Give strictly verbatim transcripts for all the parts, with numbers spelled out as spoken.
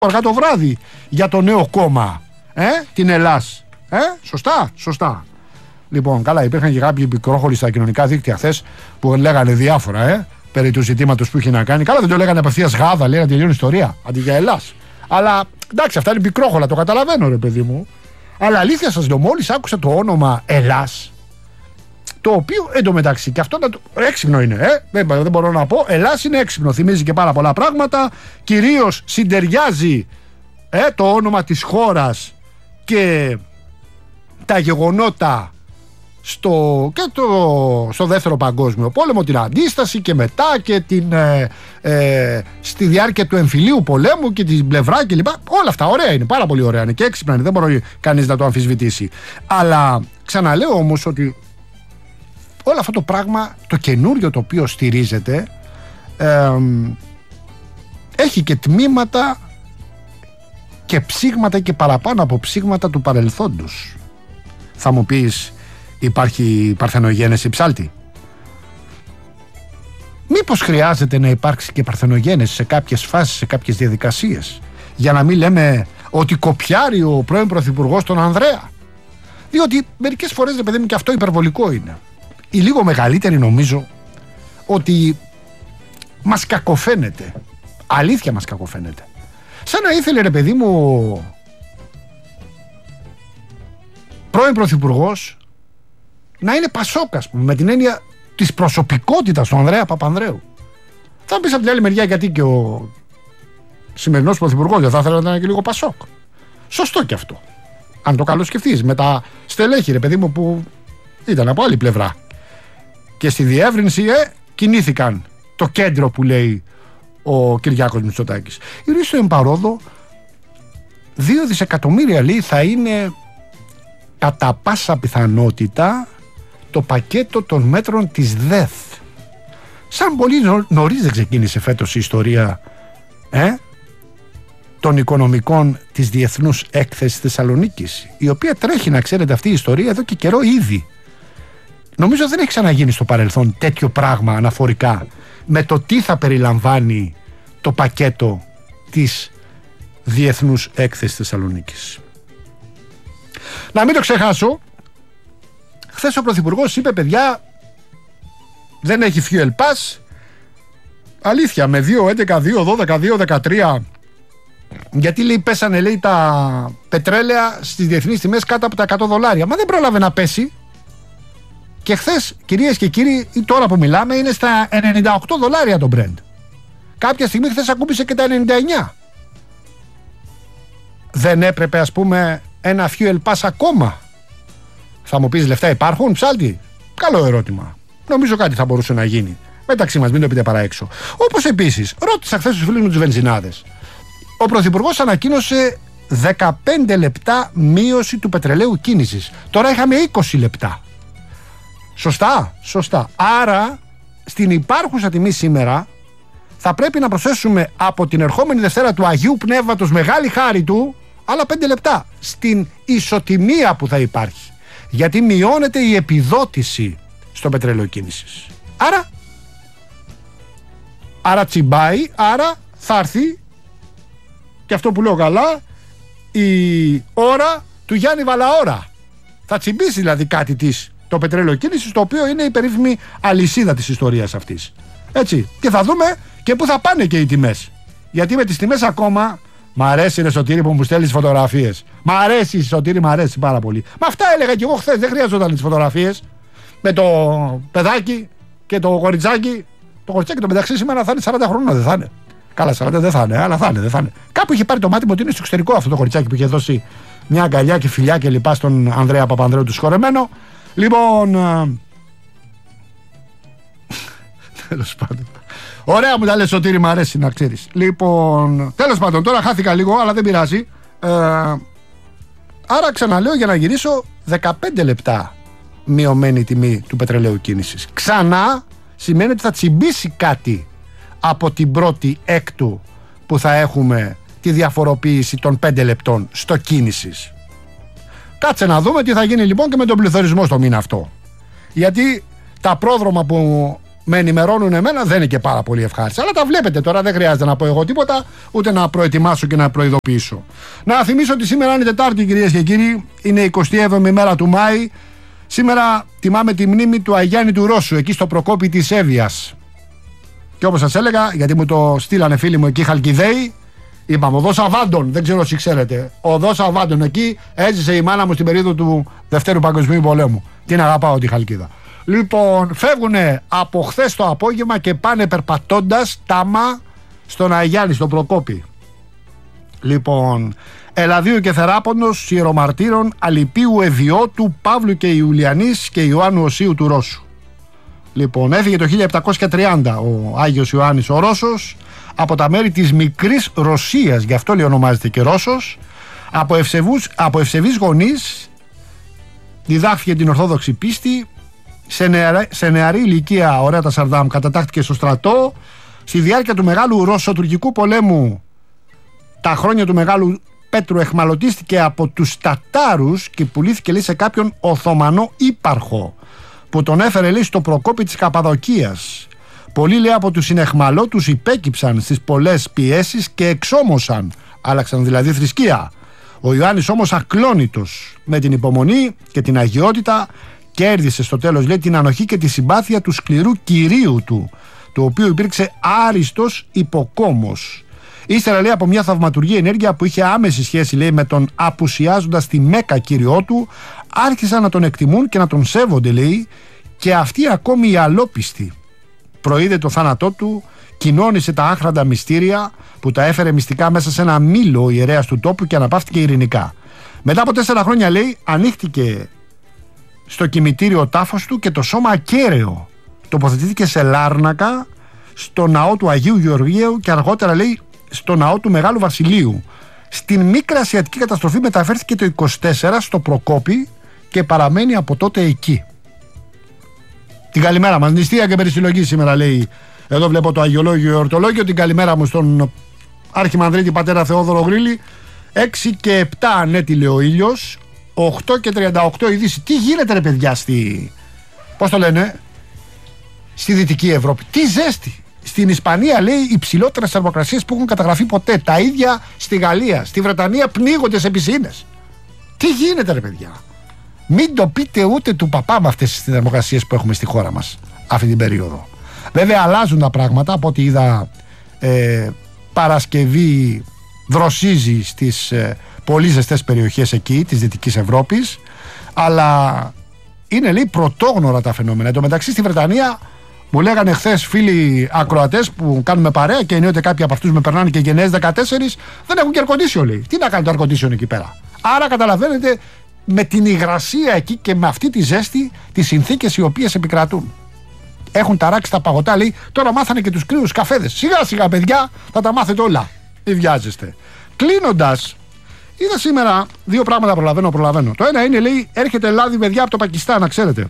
αργά το βράδυ για το νέο κόμμα, ε, την Ελλάς. Ε, σωστά, σωστά. Λοιπόν, καλά, υπήρχαν και κάποιοι πικρόχολοι στα κοινωνικά δίκτυα χθες που λέγανε διάφορα, ε, περί του ζητήματος που είχε να κάνει. Καλά, δεν το λέγανε απευθείας γάδα, λέγανε τελειώνει ιστορία, αντί για Ελλάς. Αλλά εντάξει, αυτά είναι πικρόχολα, το καταλαβαίνω, ρε παιδί μου. Αλλά αλήθεια σας λέω, μόλις άκουσα το όνομα Ελλάς, το οποίο εντωμεταξύ, και αυτό να το... έξυπνο είναι, ε, δεν, δεν μπορώ να πω, Ελλάς είναι έξυπνο, θυμίζει και πάρα πολλά πράγματα, κυρίως συντεριάζει, ε, το όνομα της χώρας και τα γεγονότα στο, και το, στο δεύτερο παγκόσμιο πόλεμο, την αντίσταση και μετά και την, ε, ε, στη διάρκεια του εμφυλίου πολέμου και την πλευρά κλπ. Όλα αυτά ωραία είναι, πάρα πολύ ωραία είναι και έξυπνα είναι, δεν μπορεί κανείς να το αμφισβητήσει. Αλλά ξαναλέω όμως ότι όλο αυτό το πράγμα, το καινούριο το οποίο στηρίζεται, ε, έχει και τμήματα και ψήγματα και παραπάνω από ψήγματα του παρελθόντος. Θα μου πεις, υπάρχει παρθενογένεση ψάλτη? Μήπως χρειάζεται να υπάρξει και παρθενογένεση σε κάποιες φάσεις, σε κάποιες διαδικασίες, για να μην λέμε ότι κοπιάρει ο πρώην πρωθυπουργός τον Ανδρέα? Διότι μερικές φορές, ρε παιδί μου, και αυτό υπερβολικό είναι. Η λίγο μεγαλύτερη νομίζω ότι μας κακοφαίνεται. Αλήθεια μας κακοφαίνεται. Σαν να ήθελε, ρε παιδί μου, πρώην πρωθυπουργός να είναι Πασόκ, ας πούμε, με την έννοια της προσωπικότητας του Ανδρέα Παπανδρέου. Θα πεις από την άλλη μεριά, γιατί και ο σημερινός πρωθυπουργός δεν θα ήθελε να ήταν και λίγο Πασόκ. Σωστό και αυτό. Αν το καλοσκεφτείς, με τα στελέχη, ρε παιδί μου, που ήταν από άλλη πλευρά. Και στη διεύρυνση ε, κινήθηκαν το κέντρο που λέει ο Κυριάκος Μητσοτάκης. Η Ρίστο Εμπαρόδο, δύο δισεκατομμύρια λέει θα είναι κατά πάσα πιθανότητα το πακέτο των μέτρων της ΔΕΘ. Σαν πολύ νο, νωρίς δεν ξεκίνησε φέτος η ιστορία ε, των οικονομικών της Διεθνούς Έκθεσης Θεσσαλονίκης, η οποία τρέχει, να ξέρετε, αυτή η ιστορία εδώ και καιρό ήδη. Νομίζω δεν έχει ξαναγίνει στο παρελθόν τέτοιο πράγμα αναφορικά με το τι θα περιλαμβάνει το πακέτο της Διεθνούς Έκθεσης Θεσσαλονίκης. Να μην το ξεχάσω, χθες ο πρωθυπουργός είπε, παιδιά, δεν έχει fuel pass. Αλήθεια, με δύο έντεκα, δύο δώδεκα, δύο δεκατρία, γιατί λέει πέσανε, λέει, τα πετρέλαια στις διεθνείς τιμές κάτω από τα εκατό δολάρια. Μα δεν πρόλαβε να πέσει. Και χθες, κυρίες και κύριοι, ή τώρα που μιλάμε, είναι στα ενενήντα οκτώ δολάρια το Brent. Κάποια στιγμή χθες ακούμπησε και τα ενενήντα εννιά. Δεν έπρεπε, ας πούμε, ένα fuel pass ακόμα? Θα μου πεις, λεφτά υπάρχουν, ψάλτη? Καλό ερώτημα. Νομίζω κάτι θα μπορούσε να γίνει. Μεταξύ μας, μην το πείτε παρά έξω. Όπως επίσης, ρώτησα χθες τους φίλους μου τους βενζινάδες. Ο πρωθυπουργός ανακοίνωσε δεκαπέντε λεπτά μείωση του πετρελαίου κίνησης. Τώρα είχαμε είκοσι λεπτά. Σωστά, σωστά. Άρα, στην υπάρχουσα τιμή σήμερα, θα πρέπει να προσθέσουμε από την ερχόμενη Δευτέρα του Αγίου Πνεύματος, μεγάλη χάρη του, άλλα πέντε λεπτά στην ισοτιμία που θα υπάρχει. Γιατί μειώνεται η επιδότηση στο πετρέλαιο κίνησης. Άρα, άρα τσιμπάει, άρα θα έρθει, και αυτό που λέω καλά, η ώρα του Γιάννη Βαλαώρα. Θα τσιμπήσει δηλαδή κάτι της το πετρέλαιο κίνησης, το οποίο είναι η περίφημη αλυσίδα της ιστορίας αυτής. Έτσι. Και θα δούμε και πού θα πάνε και οι τιμές. Γιατί με τις τιμές ακόμα, μ' αρέσει, ρε Σωτήρη, που μου στέλνεις φωτογραφίες. Μ' αρέσει, Σωτήρη, μ' αρέσει πάρα πολύ. Μα αυτά έλεγα και εγώ χθες, δεν χρειαζόταν τις φωτογραφίες. Με το παιδάκι και το κοριτσάκι. Το κοριτσάκι το μεταξύ σήμερα θα είναι σαράντα χρόνια, δεν θα είναι? Καλά, σαράντα δεν θα είναι, αλλά θα είναι, δεν θα είναι. Κάπου είχε πάρει το μάτι μου ότι είναι στο εξωτερικό αυτό το κοριτσάκι που είχε δώσει μια αγκαλιά και φιλιά και λοιπά στον Ανδρέα Παπανδρέου του συγχωρεμένο. Λοιπόν. Τέλος πάντων. Ωραία μου τα λες, Σωτήρη, μ' αρέσει να ξέρεις. Λοιπόν, τέλος πάντων, τώρα χάθηκα λίγο, αλλά δεν πειράζει. Ε, άρα ξαναλέω, για να γυρίσω, δεκαπέντε λεπτά μειωμένη τιμή του πετρελαίου κίνησης. Ξανά σημαίνει ότι θα τσιμπήσει κάτι από την πρώτη έκτου που θα έχουμε τη διαφοροποίηση των πέντε λεπτών στο κίνησης. Κάτσε να δούμε τι θα γίνει λοιπόν και με τον πληθωρισμό στο μήνα αυτό. Γιατί τα πρόδρομα που με ενημερώνουν εμένα, δεν είναι και πάρα πολύ ευχάριστα. Αλλά τα βλέπετε τώρα, δεν χρειάζεται να πω εγώ τίποτα, ούτε να προετοιμάσω και να προειδοποιήσω. Να θυμίσω ότι σήμερα είναι Τετάρτη, κυρίες και κύριοι, είναι η εικοστή έβδομη μέρα του Μάη. Σήμερα τιμάμε τη μνήμη του Αγιάννη του Ρώσου, εκεί στο Προκόπη της Εύβοιας. Και όπως σας έλεγα, γιατί μου το στείλανε φίλοι μου εκεί Χαλκιδαίοι, είπαμε οδός Αβάντων, δεν ξέρω όσοι ξέρετε. Οδός Αβάντων, εκεί έζησε η μάνα μου στην περίοδο του Δευτέρου Παγκοσμίου Πολέμου. Την αγαπάω τη Χαλκίδα. Λοιπόν, φεύγουνε από χθες το απόγευμα και πάνε περπατώντας τάμα στον Αγιάννη, στον Προκόπη. Λοιπόν, Ελαδίου και Θεράποντος, Ιερομαρτύρων, Αλιπίου, Ευιώτου, Παύλου και Ιουλιανής και Ιωάννου Οσίου του Ρώσου. Λοιπόν, έφυγε το χίλια επτακόσια τριάντα ο Άγιος Ιωάννης ο Ρώσος από τα μέρη της Μικρής Ρωσίας, γι' αυτό λέει ονομάζεται και Ρώσος, από, ευσεβούς, από ευσεβείς γονείς, διδάχθηκε την Ορθόδοξη πίστη, σε, νεαρά, σε νεαρή ηλικία, ωραία τα Σαρδάμ, κατατάχθηκε στο στρατό, στη διάρκεια του Μεγάλου Ρωσοτουρκικού πολέμου, τα χρόνια του Μεγάλου Πέτρου, εχμαλωτίστηκε από τους Τατάρους και πουλήθηκε λέει, σε κάποιον Οθωμανό ύπαρχο που τον έφερε λέει, στο Προκόπη της Καπαδοκίας. Πολλοί λέει, από τους συνεχμαλώτους υπέκυψαν στις πολλές πιέσεις και εξόμωσαν, άλλαξαν δηλαδή θρησκεία. Ο Ιωάννης όμως ακλόνητος με την υπομονή και την αγιότητα κέρδισε στο τέλος λέει, την ανοχή και τη συμπάθεια του σκληρού κυρίου του, το οποίο υπήρξε άριστος υποκόμος. Ύστερα λέει από μια θαυματουργή ενέργεια που είχε άμεση σχέση λέει, με τον απουσιάζοντα στη Μέκα κύριό του, άρχισαν να τον εκτιμούν και να τον σέβονται λέει, και αυτοί ακόμη οι αλόπιστοι. Προείδε το θάνατό του, κοινώνησε τα άχραντα μυστήρια που τα έφερε μυστικά μέσα σε ένα μήλο ο ιερέας του τόπου και αναπαύτηκε ειρηνικά. Μετά από τέσσερα χρόνια λέει ανοίχτηκε στο κημητήριο ο τάφος του και το σώμα ακέραιο τοποθετήθηκε σε Λάρνακα, στο ναό του Αγίου Γεωργίου και αργότερα λέει στο ναό του Μεγάλου Βασιλείου. Στην Μικρασιατική καταστροφή μεταφέρθηκε το είκοσι τέσσερα στο Προκόπη και παραμένει από τότε εκεί. Την καλημέρα μας, νηστεία και περισυλλογή σήμερα λέει. Εδώ βλέπω το Αγιολόγιο Εορτολόγιο. Την καλημέρα μου στον Αρχιμανδρίτη πατέρα Θεόδωρο Γρήλη. έξι και επτά ανέτειλε ο ήλιος, οκτώ και τριάντα οκτώ η Δύση. Τι γίνεται ρε παιδιά στη, πώς το λένε, στη Δυτική Ευρώπη. Τι ζέστη. Στην Ισπανία λέει οι ψηλότερες θερμοκρασίες που έχουν καταγραφεί ποτέ. Τα ίδια στη Γαλλία, στη Βρετανία πνίγονται σε πισίνες. Τι γίνεται ρε παιδιά. Μην το πείτε ούτε του παπά με αυτές τις θερμοκρασίες που έχουμε στη χώρα μας αυτή την περίοδο. Βέβαια αλλάζουν τα πράγματα από ό,τι είδα ε, Παρασκευή δροσίζει στις ε, πολύ ζεστές περιοχές εκεί της Δυτικής Ευρώπης, αλλά είναι λέει πρωτόγνωρα τα φαινόμενα. Εν τω μεταξύ στη Βρετανία μου λέγανε χθες φίλοι ακροατές που κάνουμε παρέα και εννοείται κάποιοι από αυτούς με περνάνε και γενναίες δεκατέσσερα, δεν έχουν και air condition λέει. Τι να κάνει το air condition εκεί πέρα. Άρα καταλαβαίνετε με την υγρασία εκεί και με αυτή τη ζέστη τις συνθήκες οι οποίες επικρατούν. Έχουν ταράξει τα παγωτά λέει, τώρα μάθανε και τους κρύους καφέδες. Σιγά σιγά παιδιά θα τα μάθετε όλα. Μην βιάζεστε. Κλείνοντας, είδα σήμερα δύο πράγματα προλαβαίνω, προλαβαίνω. Το ένα είναι λέει έρχεται λάδι παιδιά από το Πακιστάν, να ξέρετε.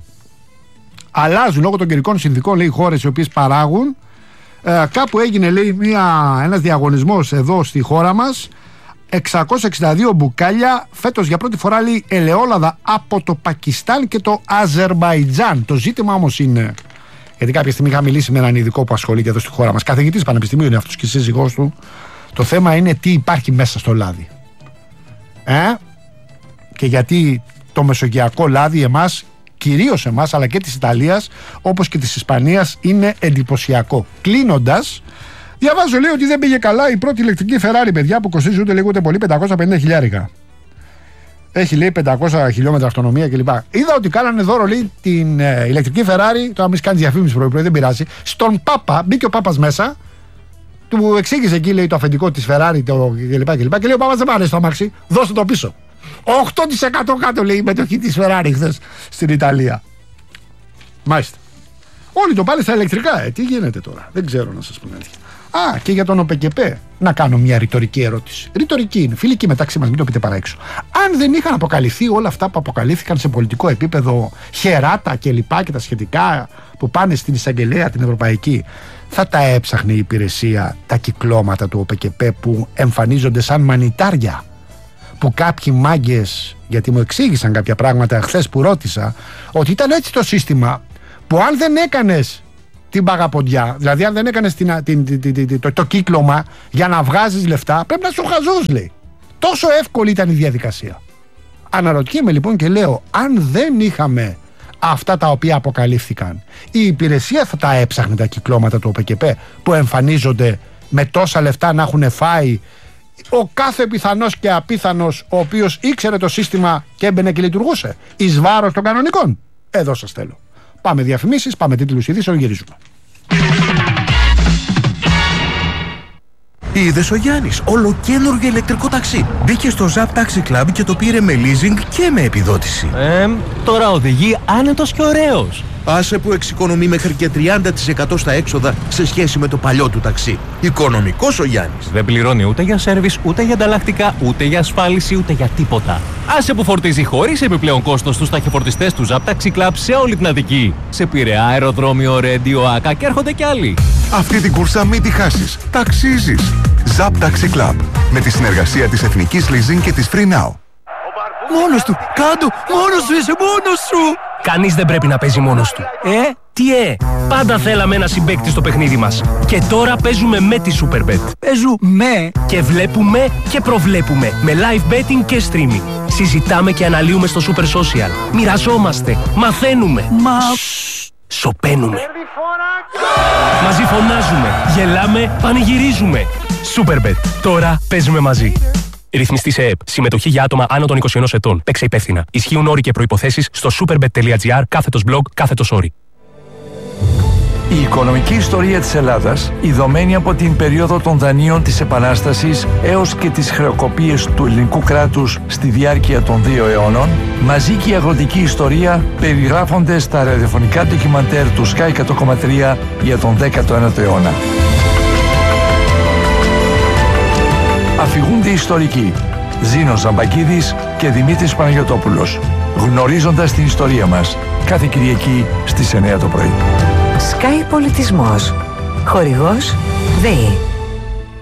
Αλλάζουν λόγω των καιρικών συνθηκών λέει χώρες οι οποίες παράγουν. Ε, κάπου έγινε λέει μια, ένας διαγωνισμός εδώ στη χώρα μας. εξακόσια εξήντα δύο μπουκάλια φέτος για πρώτη φορά λέει ελαιόλαδα από το Πακιστάν και το Αζερμπαϊτζάν. Το ζήτημα όμως είναι, γιατί κάποια στιγμή είχα μιλήσει με έναν ειδικό που ασχολείται εδώ στη χώρα μας, καθηγητής πανεπιστημίου είναι αυτός και η σύζυγός του. Το θέμα είναι τι υπάρχει μέσα στο λάδι. Ε? Και γιατί το μεσογειακό λάδι εμάς, κυρίως εμάς αλλά και της Ιταλίας όπως και της Ισπανίας, είναι εντυπωσιακό. Κλείνοντας, διαβάζω λέει ότι δεν πήγε καλά η πρώτη ηλεκτρική Ferrari παιδιά που κοστίζει ούτε λίγο ούτε πολύ πεντακόσια πενήντα χιλιάρικα. Έχει λέει πεντακόσια χιλιόμετρα αυτονομία κλπ. Είδα ότι κάνανε δώρο λέει την ε, ηλεκτρική Ferrari, τώρα μην κάνει διαφήμιση πρωί-πρωί, δεν πειράζει. Στον Πάπα, μπήκε ο Πάπας μέσα, του εξήγησε εκεί λέει το αφεντικό της Ferrari το, κλπ, κλπ. Και λέει ο Πάπας δεν μ' αρέσει το αμάξι, δώστε το πίσω. οκτώ τοις εκατό κάτω λέει η μετοχή της Ferrari χθες στην Ιταλία. Μάλιστα. Όλοι το πάνε στα ηλεκτρικά, ε, τι γίνεται τώρα, δεν ξέρω να σας πω αλήθεια. Α, και για τον ΟΠΕΚΕΠΕ να κάνω μια ρητορική ερώτηση. Ρητορική είναι, φιλική μεταξύ μας, μην το πείτε παρά έξω. Αν δεν είχαν αποκαλυφθεί όλα αυτά που αποκαλύφθηκαν σε πολιτικό επίπεδο, χεράτα και λοιπά και τα σχετικά που πάνε στην εισαγγελέα την ευρωπαϊκή, θα τα έψαχνε η υπηρεσία τα κυκλώματα του ΟΠΕΚΕΠΕ που εμφανίζονται σαν μανιτάρια? Που κάποιοι μάγκες, γιατί μου εξήγησαν κάποια πράγματα χθες που ρώτησα, ότι ήταν έτσι το σύστημα που αν δεν έκανες την παγαποντιά, δηλαδή αν δεν έκανες την, την, την, την, την, το, το κύκλωμα για να βγάζεις λεφτά, πρέπει να σου χαζός, λέει. Τόσο εύκολη ήταν η διαδικασία. Αναρωτιέμαι λοιπόν και λέω, αν δεν είχαμε αυτά τα οποία αποκαλύφθηκαν, η υπηρεσία θα τα έψαχνε τα κυκλώματα του ΟΠΕΚΕΠ που εμφανίζονται με τόσα λεφτά να έχουν φάει ο κάθε πιθανός και απίθανος ο οποίος ήξερε το σύστημα και έμπαινε και λειτουργούσε εις βάρος των κανονικών. Εδώ σας θέλω. Πάμε διαφημίσεις, πάμε τίτλους ειδήσεων, γυρίζουμε. Είδες ο Γιάννης, ολοκαίνουργιο ηλεκτρικό ταξί. Μπήκε στο Zap Taxi Club και το πήρε με leasing και με επιδότηση. Ε, τώρα οδηγεί άνετος και ωραίος. Άσε που εξοικονομεί μέχρι και τριάντα τοις εκατό στα έξοδα σε σχέση με το παλιό του ταξί. Οικονομικός ο Γιάννης. Δεν πληρώνει ούτε για σέρβις, ούτε για ανταλλακτικά, ούτε για ασφάλιση, ούτε για τίποτα. Άσε που φορτίζει χωρίς επιπλέον κόστος στους ταχυφορτιστές του Zap Taxi Club σε όλη την Αττική. Σε Πειραιά, αεροδρόμιο, Ρέντιο, Άκα και έρχονται κι άλλοι. Αυτή την κούρσα μην τη χάσεις. Ταξίζεις. Zap Taxi Club. Με τη συνεργασία της Εθνικής Leasing και της Free Now. Μόνος του! Κάντο! Μόνος σου είσαι! Μόνος σου! Κανείς δεν πρέπει να παίζει μόνος του. Ε? Τι ε? Πάντα θέλαμε ένα συμπαίκτη στο παιχνίδι μας. Και τώρα παίζουμε με τη Superbet. Παίζουμε και βλέπουμε και προβλέπουμε. Με live betting και streaming. Συζητάμε και αναλύουμε στο Super Social. Μοιραζόμαστε. Μαθαίνουμε. Μα... σοπαίνουμε. Μαζί φωνάζουμε. Γελάμε. Πανηγυρίζουμε. Superbet. Τώρα παίζουμε μαζί. Ρυθμιστή σε ΕΕΠ. Συμμετοχή για άτομα άνω των είκοσι ενός ετών. Παίξε υπεύθυνα. Ισχύουν όροι και προϋποθέσεις στο superbet.gr κάθετος blog κάθετος όροι. Η οικονομική ιστορία της Ελλάδας, ειδωμένη από την περίοδο των δανείων της Επανάστασης έως και τις χρεοκοπίες του ελληνικού κράτους στη διάρκεια των δύο αιώνων, μαζί και η αγροτική ιστορία περιγράφονται στα ραδιοφωνικά ντοκιμαντέρ του Sky εκατό κόμμα τρία για τον δέκατο ένατο αιώνα. Αφηγούνται ιστορικοί Ζήνος Ζαμπακίδης και Δημήτρης Παναγιωτόπουλος, γνωρίζοντας την ιστορία μας, κάθε Κυριακή στις εννιά το πρωί. Sky Πολιτισμός. Χορηγός ΔΕΗ.